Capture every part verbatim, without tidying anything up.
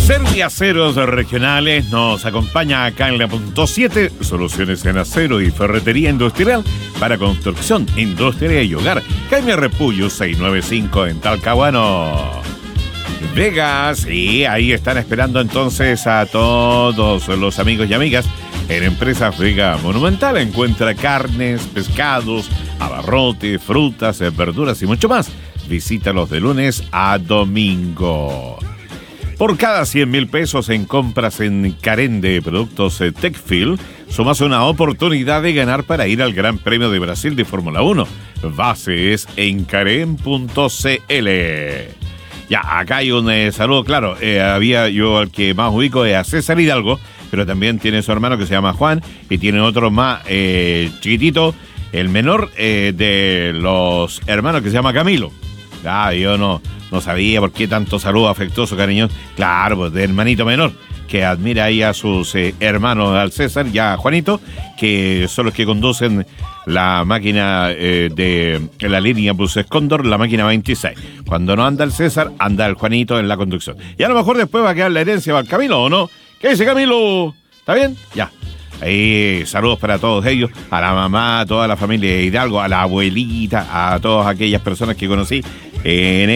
Serviaceros Regionales nos acompaña acá en la punto siete, soluciones en acero y ferretería industrial para construcción, industria y hogar. Jaime Repullo seiscientos noventa y cinco en Talcahuano. Vegas, y ahí están esperando entonces a todos los amigos y amigas. En Empresas Vega Monumental encuentra carnes, pescados, abarrotes, frutas, verduras y mucho más. Visítalos de lunes a domingo. Por cada cien mil pesos en compras en Carén de productos Techfield, sumas una oportunidad de ganar para ir al Gran Premio de Brasil de Fórmula uno. Bases en carén punto c l. Ya, acá hay un eh, saludo, claro, eh, había yo al que más ubico es a César Hidalgo, pero también tiene su hermano que se llama Juan, y tiene otro más eh, chiquitito, el menor eh, de los hermanos que se llama Camilo. Ah, yo no, no sabía por qué tanto saludo afectuoso, cariñoso. Claro, pues de hermanito menor, que admira ahí a sus eh, hermanos, al César y a Juanito, que son los que conducen la máquina eh, de la línea Buses Cóndor, la máquina veintiséis. Cuando no anda el César, anda el Juanito en la conducción. Y a lo mejor después va a quedar la herencia para el Camilo, ¿o no? ¿Qué dice Camilo? ¿Está bien? Ya. Ahí, saludos para todos ellos, a la mamá, a toda la familia de Hidalgo, a la abuelita, a todas aquellas personas que conocí en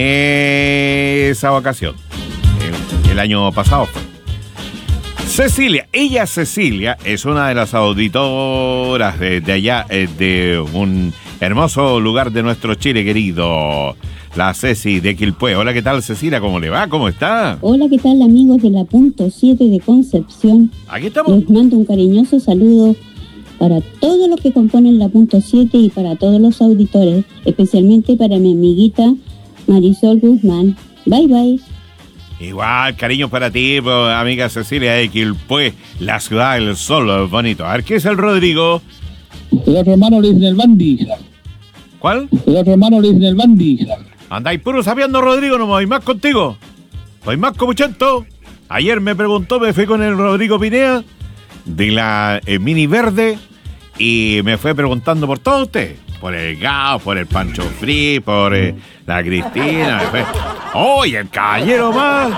esa ocasión. El, el año pasado fue. Cecilia, ella Cecilia es una de las auditoras de, de allá, eh, de un hermoso lugar de nuestro Chile querido, la Ceci de Quilpué. Hola, ¿qué tal, Cecilia? ¿Cómo le va? ¿Cómo está? Hola, ¿qué tal, amigos de la punto siete de Concepción? Aquí estamos. Les mando un cariñoso saludo para todos los que componen la punto siete y para todos los auditores, especialmente para mi amiguita Marisol Guzmán. Bye, bye. Igual, cariño para ti, amiga Cecilia de Quilpué, la ciudad del sol bonito. A ver, ¿qué es el Rodrigo? El otro hermano le dicen el Bandi. ¿Cuál? El otro hermano le dicen el Bandi. Andáis puro sabiendo, Rodrigo, no me voy más contigo. Voy más comuchento. Ayer me preguntó, me fui con el Rodrigo Pinea de la eh, Mini Verde y me fue preguntando por todos ustedes. Por el Gao, por el Pancho Free, por eh, la Cristina. Me fue. ¡Oye, el caballero más!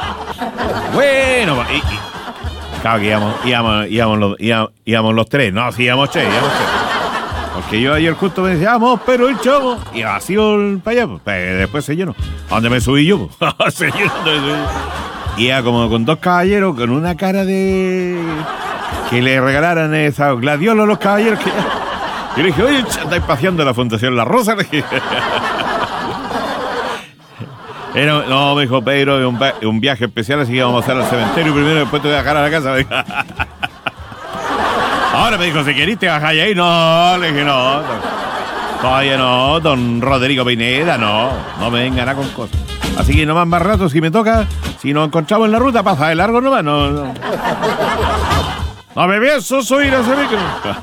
Bueno, y, y, claro que íbamos, íbamos, íbamos, los, íbamos, íbamos los tres. No, sí, íbamos tres, íbamos tres. Porque yo ayer justo me decía, vamos, pero el chavo. Y vacío el para allá, pues. Después se llenó. ¿A dónde me subí yo? Se llenó. Y era como con dos caballeros con una cara de... que le regalaran esa gladiola a los caballeros. Que... Yo le dije, oye, andáis paseando la Fundación La Rosa. Le dije. Era, no, me dijo Pedro, es un, un viaje especial, así que vamos a hacer al cementerio primero y después te voy a dejar a la casa. Ahora me dijo, si querís te bajáis ahí. No, le dije, no, no. Todavía no, don Rodrigo Pineda, no. No me vengan a con cosas. Así que nomás más rato, si me toca, si nos encontramos en la ruta, pasa de largo nomás, no, no. No me pienso subir a ese micro.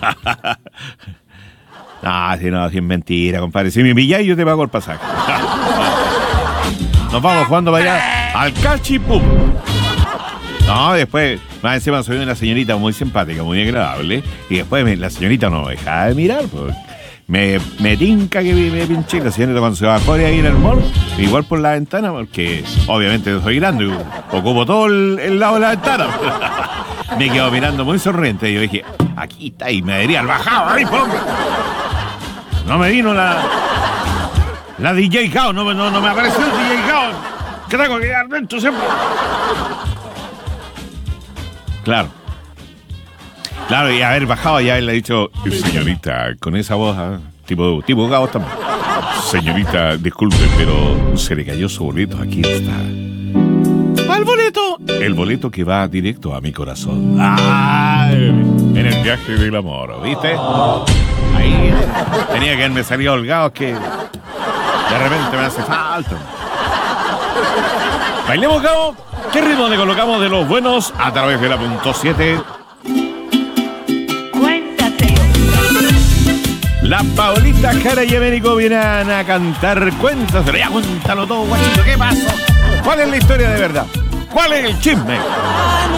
No, si no, si es mentira, compadre. Si me pilláis, yo te pago el pasaje. Nos vamos jugando para allá al cachipum. No, después, más encima soy una señorita muy simpática, muy agradable. Y después me, la señorita no deja de mirar, pues. Me, me tinca que me, me pinche. La señorita cuando se bajó de ahí en el mall, igual por la ventana, porque obviamente soy grande, ocupo todo el, el lado de la ventana. Me quedo mirando muy sonriente y yo dije, aquí está, y me debería haber bajado ahí, hombre. No me vino la... La D J Gao, no, no, no me apareció el D J Gao. Que tengo que quedar dentro siempre. Claro. Claro, y haber bajado ya él le ha dicho, señorita, con esa voz, ¿eh? tipo, tipo Gao también. Señorita, disculpe, pero se le cayó su boleto. Aquí está. ¿Cuál boleto? El boleto que va directo a mi corazón. ¡Ah! En el viaje del amor, ¿viste? Ahí tenía que haberme salido holgado, que de repente me hace falta. Bailemos, Gao. ¿Qué ritmo le colocamos de los buenos a través de la punto siete? Cuéntate. La Paulita Jara y Américo vienen a cantar Cuéntaselo. Ya, cuéntalo todo, guachito. ¿Qué pasó? ¿Cuál es la historia de verdad? ¿Cuál es el chisme?